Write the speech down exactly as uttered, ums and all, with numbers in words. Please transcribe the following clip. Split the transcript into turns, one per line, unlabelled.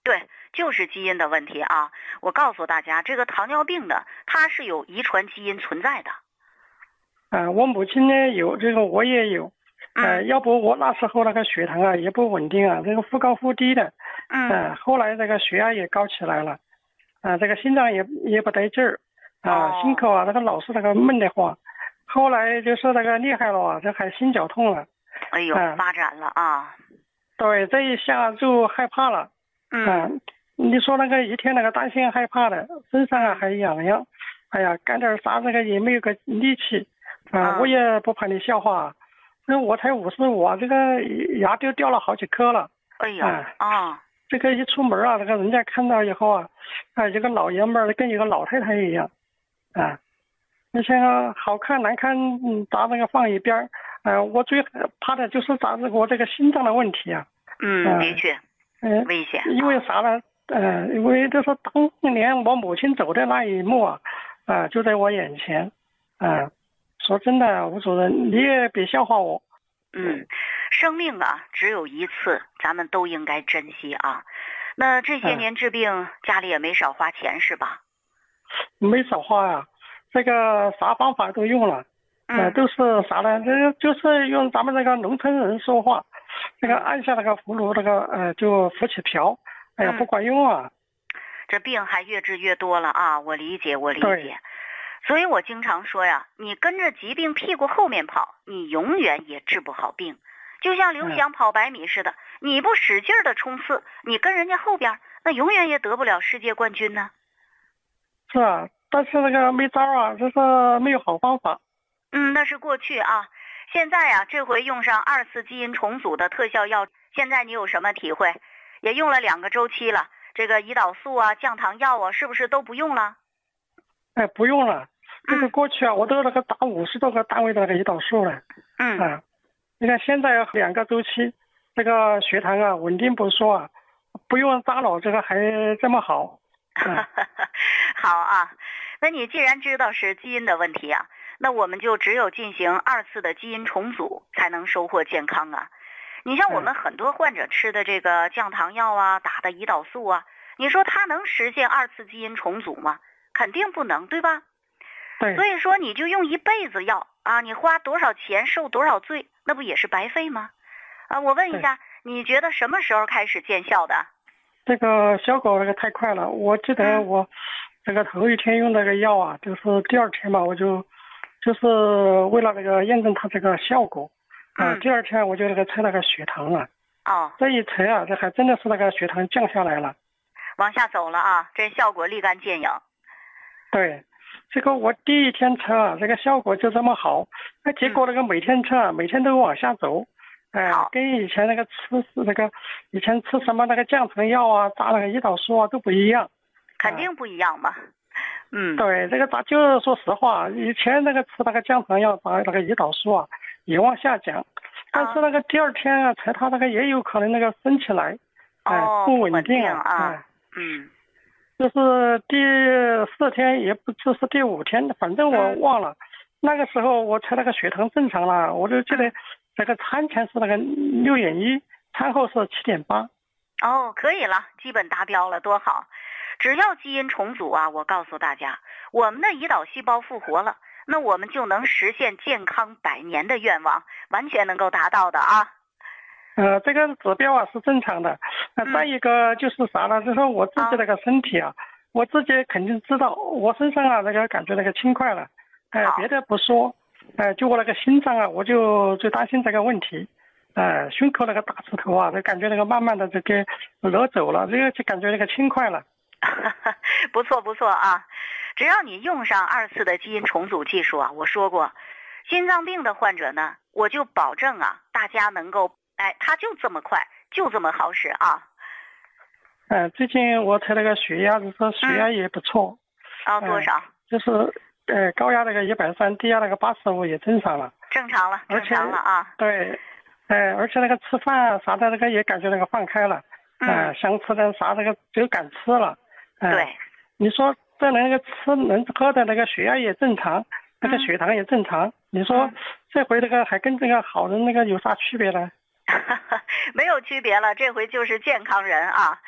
对，就是基因的问题啊！我告诉大家，这个糖尿病的它是有遗传基因存在的。
啊、我母亲呢有，这个我也有，呃，
嗯
要不我那时候那个血糖啊也不稳定啊，这个忽高忽低的，
嗯
呃，后来这个血压也高起来了，啊、这个心脏也也不得劲儿，啊、
哦
心口啊那个老是那个闷得慌，后来就是那个厉害了啊，这还心绞痛了，
哎呦，
啊、
发展了啊！
对，这一下就害怕了，
嗯
啊、你说那个一天那个担心害怕的，身上啊还痒痒，哎呀，干点啥这个也没有个力气，啊、
嗯
我也不怕你笑话，那我才五十五啊，这个牙都掉了好几颗了，
哎呦
啊、
啊！
这个一出门啊，这个人家看到以后啊，啊，一个老爷们儿跟一个老太太一样，啊，那些个好看难看，嗯，咱那个放一边儿，呃，我最怕的就是咱这个我这个心脏的问题啊，
嗯，的确
嗯、
危险。
因为
啊
啥呢？呃，因为就是当年我母亲走的那一幕啊，啊、就在我眼前，啊、说真的，吴主任，你也别笑话我，
嗯，生命啊只有一次，咱们都应该珍惜啊。那这些
嗯
年治病，家里也没少花钱是吧？
没少花呀、这个啥方法都用了。呃，
嗯
都是啥呢？这个就是用咱们这个农村人说话，那个按下那个葫芦，那个呃就浮起瓢，哎呀
嗯
不管用啊。
这病还越治越多了啊！我理解，我理
对
解。所以我经常说呀，你跟着疾病屁股后面跑，你永远也治不好病。就像刘翔跑百米似的，你不使劲的冲刺，你跟人家后边，那永远也得不了世界冠军呢。
是啊，但是那个没招啊，就是没有好方法。
嗯，那是过去啊。现在呀、这回用上二次基因重组的特效药，现在你有什么体会？也用了两个周期了，这个胰岛素啊、降糖药啊，是不是都不用了？
哎，不用了，这个
嗯
过去啊，我都那个打五十多个单位的那个胰岛素了。
嗯。
啊，你看现在两个周期，这个血糖啊稳定不说啊，不用大脑这个还这么好。嗯
好啊，那你既然知道是基因的问题啊，那我们就只有进行二次的基因重组，才能收获健康啊。你像我们很多患者吃的这个降糖药啊，打的胰岛素啊，你说它能实现二次基因重组吗？肯定不能，对吧？
对
所以说你就用一辈子药啊，你花多少钱受多少罪，那不也是白费吗？啊，我问一下，你觉得什么时候开始见效的？
这个效果那个太快了，我记得
嗯
我这个头一天用那个药啊，就是第二天嘛，我就就是为了那个验证它这个效果，啊、
嗯
第二天我就那个测那个血糖了，
哦，
这一测啊，这还真的是那个血糖降下来了。
往下走了啊，这效果立竿见影。
对，这个我第一天测啊，这个效果就这么好，那结果那个每天测啊，每天都往下走，哎、
好
跟以前那个吃那个以前吃什么那个降糖药啊、打那个胰岛素啊都不一样。
肯定不一样嘛。嗯，
对，这个咱就是说实话，以前那个吃那个降糖药打那个胰岛素啊，也往下降，但是那个第二天啊，测它那个也有可能那个升起来，哎、
哦，
不
不稳定
稳定啊，
啊
哎。
嗯
就是第四天也不知是第五天，反正我
嗯
忘了。那个时候我测那个血糖正常了，我就记得这个餐前是那个六点一，餐后是七点八。
哦，可以了，基本达标了，多好。只要基因重组啊，我告诉大家，我们的胰岛细胞复活了，那我们就能实现健康百年的愿望，完全能够达到的啊。
呃，这个指标啊是正常的。那、
嗯
再一个就是啥呢？就是我自己那个身体啊，我自己肯定知道，我身上啊那个感觉那个轻快了。哎、
好
别的不说，哎、就我那个心脏啊，我就最担心这个问题。哎、胸口那个大石头啊，就感觉那个慢慢的这个挪走了，这个就感觉那个轻快了。
不错不错啊，只要你用上二次的基因重组技术啊，我说过，心脏病的患者呢，我就保证啊，大家能够，哎，他就这么快，就这么好使啊。
哎、最近我测那个血压，就是说血压也不错，
啊，多少？
就是呃高压那个一百三，低压那个八十五也正常了。
正常了，正
而且
常了啊。
对，哎、而且那个吃饭啥的那个也感觉那个放开了，哎、
嗯，
想吃的啥那个就敢吃了。哎、
对，
你说这那个吃能喝的那个血压也正常，那个
嗯
血糖也正常，你说
嗯
这回这个还跟这个好人那个有啥区别呢？
没有区别了，这回就是健康人啊。